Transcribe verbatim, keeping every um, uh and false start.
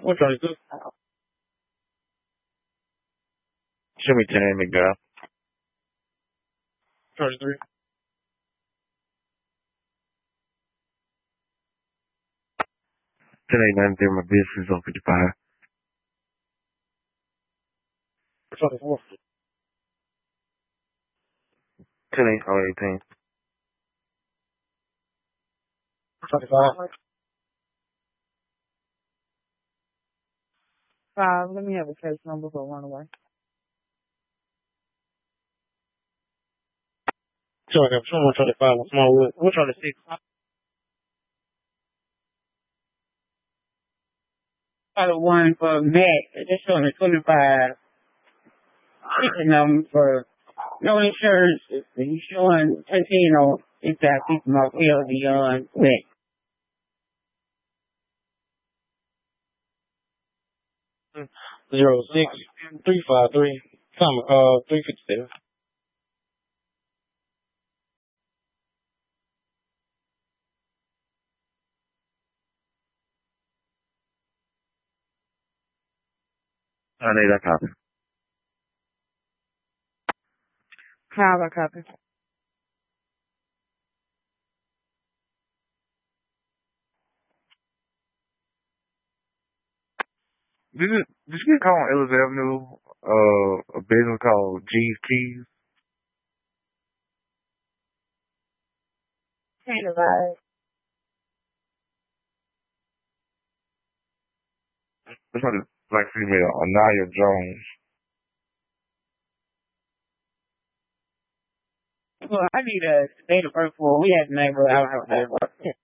Which one is this? Show me ten, Miguel. thirty-three. ten eight ninety-three, my business on fifty-five. twenty-four. ten eight oh eighteen. twenty-five. Five, let me have a case number for Runaway. So I got one twenty-five on Smallwood. Which one is six? Got a one for Matt. Just showing a twenty-five. Ticket number for no insurance. He's showing thirteen on exactly from my field beyond Matt. Zero six three five three. Come uh three fifty seven. I need that copy. Have a copy. Did you, did you get called on Ellis Avenue, uh, a business called G's Keys? Kind of right. This one is black female, Anaya Jones. Well, I need a date of birth for we had a neighbor. I don't have a date of birth.